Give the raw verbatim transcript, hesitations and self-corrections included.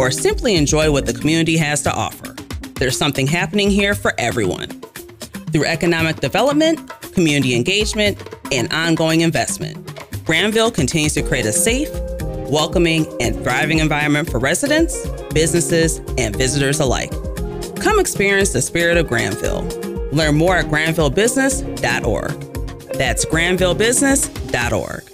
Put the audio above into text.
or simply enjoy what the community has to offer. There's something happening here for everyone. Through economic development, community engagement, and ongoing investment, Granville continues to create a safe, welcoming, and thriving environment for residents, businesses, and visitors alike. Come experience the spirit of Granville. Learn more at granville business dot org. That's granville business dot org.